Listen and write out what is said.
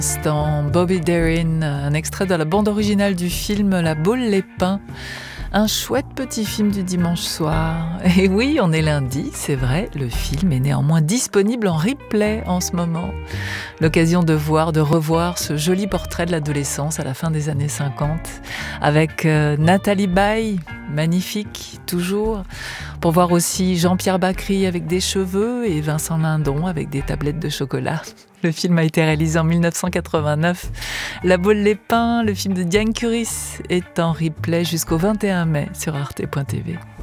Dans Bobby Darin, un extrait de la bande originale du film La Baule les Pins. Un chouette petit film du dimanche soir. Et oui, on est lundi, c'est vrai, le film est néanmoins disponible en replay en ce moment. L'occasion de revoir ce joli portrait de l'adolescence à la fin des années 50, avec Nathalie Baye, magnifique, toujours, pour voir aussi Jean-Pierre Bacry avec des cheveux et Vincent Lindon avec des tablettes de chocolat. Le film a été réalisé en 1989. La Baule les Pins, le film de Diane Curis, est en replay jusqu'au 21 mai sur arte.tv.